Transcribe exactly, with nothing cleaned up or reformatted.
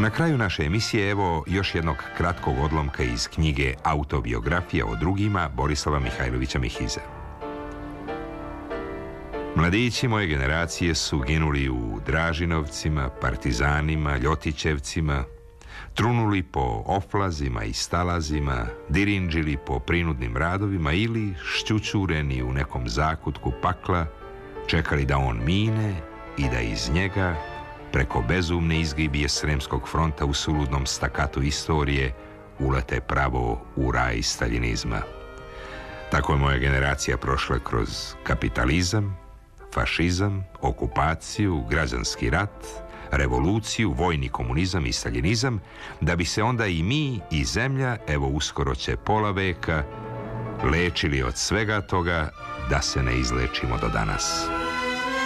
Na kraju naše emisije evo još jednog kratkog odlomka iz knjige Autobiografija o drugima Borislava Mihajlovića Mihize. Mladići moje generacije su ginuli u Dražinovcima, Partizanima, Ljotićevcima, trunuli po oflazima i stalazima, dirinđili po prinudnim radovima ili šćućureni u nekom zakutku pakla, čekali da on mine i da iz njega, preko bezumne izgibije Sremskog fronta u suludnom stakatu istorije, ulete pravo u raj staljinizma. Tako je moja generacija prošla kroz kapitalizam, fašizam, okupaciju, građanski rat, revoluciju, vojni komunizam i staljinizam, da bi se onda i mi i zemlja, evo uskoro će pola veka, lečili od svega toga da se ne izlečimo do danas.